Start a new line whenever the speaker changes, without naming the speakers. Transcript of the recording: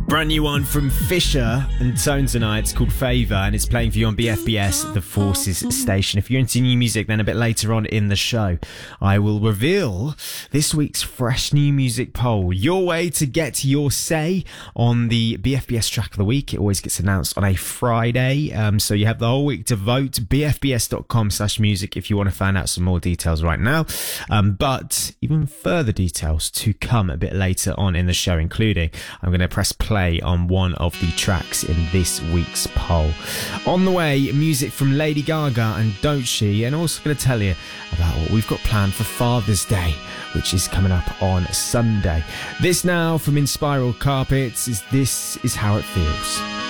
Brand new one from Fisher and Tone tonight. It's called Favour and it's playing for you on BFBS, the Forces station. If you're into new music, then a bit later on in the show, I will reveal this week's fresh new music poll. Your way to get your say on the BFBS track of the week. It always gets announced on a Friday, so you have the whole week to vote. BFBS.com/music if you want to find out some more details right now. But even further details to come a bit later on in the show, including I'm going to press play on one of the tracks in this week's poll. On the way, music from Lady Gaga and Doechii, and also going to tell you about what we've got planned for Father's Day, which is coming up on Sunday. This now from Inspiral Carpets is This Is How It Feels.